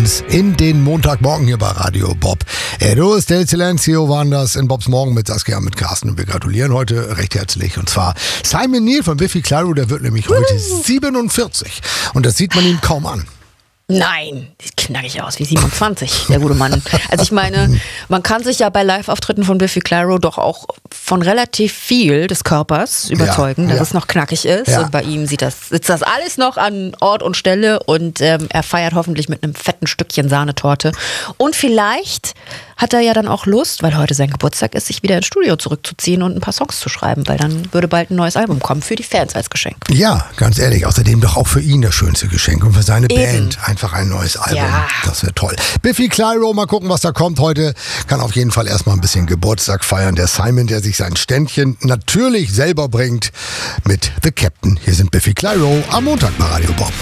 uns in den Montagmorgen hier bei Radio Bob. Eros del Silencio waren das in Bobs Morgen mit Saskia, mit Carsten, und wir gratulieren heute recht herzlich. Und zwar Simon Neil von Biffy Clyro, der wird nämlich heute 47 und das sieht man ihm kaum an. Nein, sieht knackig aus wie 27, der gute Mann. Also ich meine, man kann sich ja bei Live-Auftritten von Biffy Clyro doch auch von relativ viel des Körpers überzeugen, dass es noch knackig ist. Ja. Und bei ihm sitzt das alles noch an Ort und Stelle und er feiert hoffentlich mit einem fetten Stückchen Sahnetorte. Und vielleicht hat er ja dann auch Lust, weil heute sein Geburtstag ist, sich wieder ins Studio zurückzuziehen und ein paar Songs zu schreiben, weil dann würde bald ein neues Album kommen für die Fans als Geschenk. Ja, ganz ehrlich, außerdem doch auch für ihn das schönste Geschenk und für seine Band einfach ein neues Album. Ja. Das wäre toll. Biffy Clyro, mal gucken, was da kommt heute. Kann auf jeden Fall erstmal ein bisschen Geburtstag feiern. Der Simon, der sich sein Ständchen natürlich selber bringt mit The Captain. Hier sind Biffy Clyro am Montag bei Radio Bob.